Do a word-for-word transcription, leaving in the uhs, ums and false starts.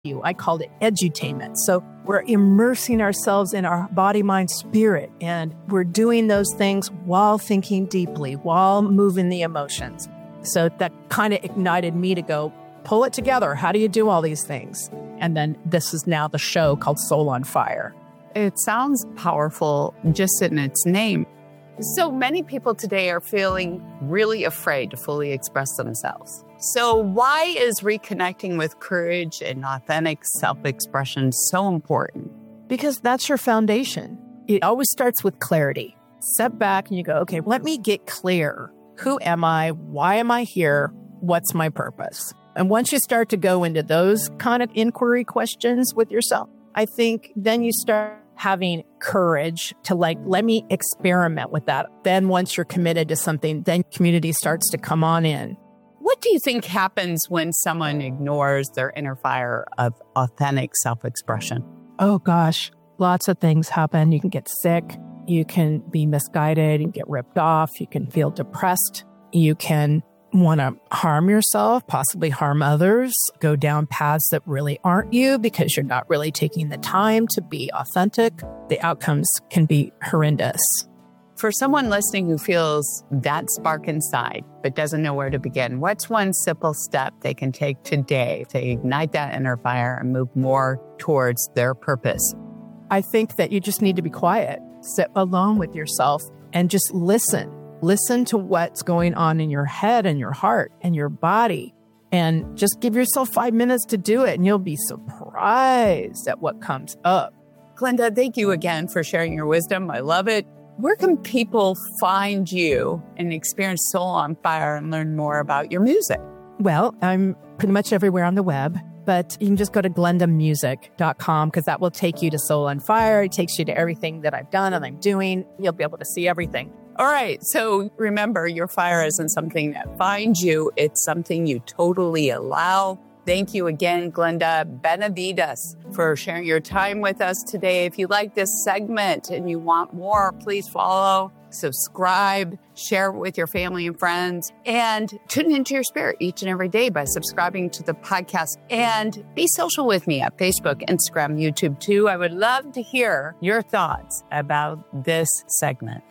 you. I called it edutainment. So we're immersing ourselves in our body, mind, spirit, and we're doing those things while thinking deeply, while moving the emotions. So that kind of ignited me to go, pull it together. How do you do all these things? And then this is now the show called Soul on Fire. It sounds powerful just in its name. So many people today are feeling really afraid to fully express themselves. So why is reconnecting with courage and authentic self-expression so important? Because that's your foundation. It always starts with clarity. Step back and you go, okay, let me get clear. Who am I? Why am I here? What's my purpose? And once you start to go into those kind of inquiry questions with yourself, I think then you start having courage to like, let me experiment with that. Then once you're committed to something, then community starts to come on in. What do you think happens when someone ignores their inner fire of authentic self-expression? Oh gosh, lots of things happen. You can get sick. You can be misguided and get ripped off. You can feel depressed. You can want to harm yourself, possibly harm others, go down paths that really aren't you because you're not really taking the time to be authentic. The outcomes can be horrendous. For someone listening who feels that spark inside but doesn't know where to begin, what's one simple step they can take today to ignite that inner fire and move more towards their purpose? I think that you just need to be quiet, sit alone with yourself and just listen. Listen to what's going on in your head and your heart and your body, and just give yourself five minutes to do it, and you'll be surprised at what comes up. Glenda, thank you again for sharing your wisdom. I love it. Where can people find you and experience Soul on Fire and learn more about your music? Well, I'm pretty much everywhere on the web, but you can just go to glenda music dot com because that will take you to Soul on Fire. It takes you to everything that I've done and I'm doing. You'll be able to see everything. All right. So remember, your fire isn't something that finds you. It's something you totally allow. Thank you again, Glenda Benavides, for sharing your time with us today. If you like this segment and you want more, please follow, subscribe, share it with your family and friends, and tune into your spirit each and every day by subscribing to the podcast. And be social with me at Facebook, Instagram, YouTube too. I would love to hear your thoughts about this segment.